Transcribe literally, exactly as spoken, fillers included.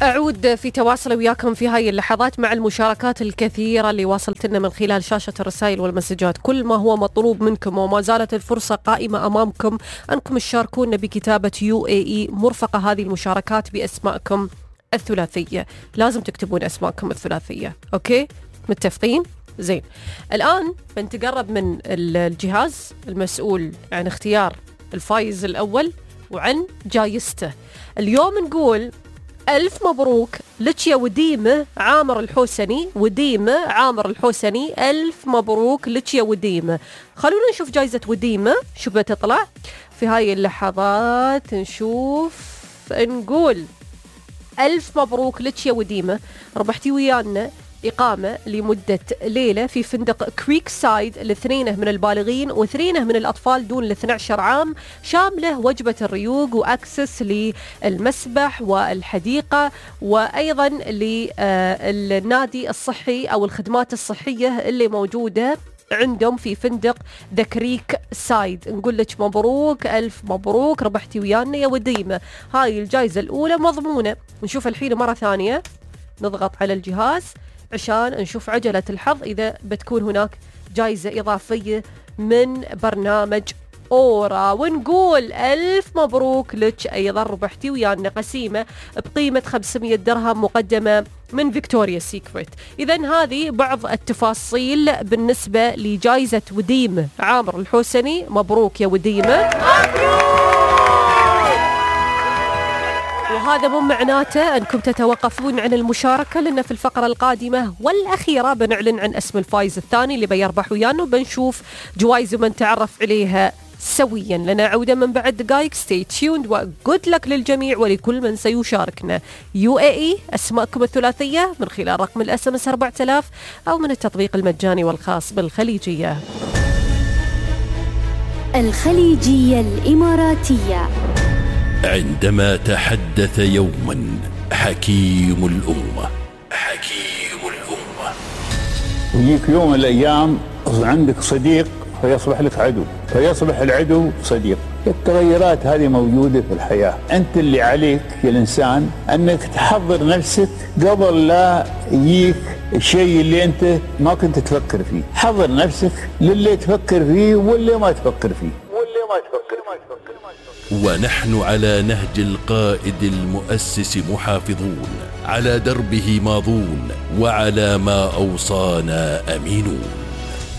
أعود في تواصل وياكم في هاي اللحظات مع المشاركات الكثيرة اللي واصلت لنا من خلال شاشة الرسائل والمسجات. كل ما هو مطلوب منكم وما زالت الفرصة قائمة أمامكم أنكم تشاركونا بكتابة يو اي اي مرفقة هذه المشاركات بأسماءكم الثلاثية. لازم تكتبون أسماءكم الثلاثية. أوكي؟ متفقين؟ زين. الآن بنتقرب من الجهاز المسؤول عن اختيار الفايز الأول وعن جايزته. اليوم نقول ألف مبروك لك يا وديمة عامر الحوسني. وديمة عامر الحوسني، ألف مبروك لك يا وديمة. خلونا نشوف جايزة وديمة شو بتطلع في هاي اللحظات. نشوف، نقول ألف مبروك لك يا وديمة، ربحتي ويانا إقامة لمدة ليلة في فندق كريك سايد لاثنين من البالغين واثنين من الأطفال دون الاثنى عشر عام، شاملة وجبة الريوق وأكسس للمسبح والحديقة وأيضا للنادي الصحي أو الخدمات الصحية اللي موجودة عندهم في فندق ذا كريك سايد. نقول لك مبروك، ألف مبروك، ربحتي ويانا يا وديمة. هاي الجائزة الأولى مضمونة. نشوف الحين مرة ثانية، نضغط على الجهاز عشان نشوف عجلة الحظ إذا بتكون هناك جائزة إضافية من برنامج أورا، ونقول ألف مبروك لك أيضا، ربحتي ويانا قسيمة بقيمة خمسمية درهم مقدمة من فيكتوريا سيكريت. إذن هذه بعض التفاصيل بالنسبة لجائزة وديمة عامر الحوسني. مبروك يا وديمة. وهذا مو معناته أنكم تتوقفون عن المشاركة، لأن في الفقرة القادمة والأخيرة بنعلن عن اسم الفائز الثاني اللي بيربح ويانا، وبنشوف جوائز من تعرف عليها سويا. لنا عودة من بعد دقائق. stay tuned وجود لك للجميع ولكل من سيشاركنا. يو اي اي أسماءكم الثلاثية من خلال رقم الاس ام اس أربعة آلاف أو من التطبيق المجاني والخاص بالخليجية. الخليجية الإماراتية. عندما تحدث يوما حكيم الأمة حكيم الأمة يجيك يوم من الأيام عندك صديق فيصبح لك عدو، فيصبح العدو صديق. التغيرات هذه موجودة في الحياة. أنت اللي عليك يا الإنسان أنك تحضر نفسك قبل لا يجيك الشيء اللي أنت ما كنت تفكر فيه. حضر نفسك للي تفكر فيه واللي ما تفكر فيه واللي ما تفكر ما تفكر ما تفكر. ونحن على نهج القائد المؤسس محافظون، على دربه ماضون، وعلى ما أوصانا أمينون.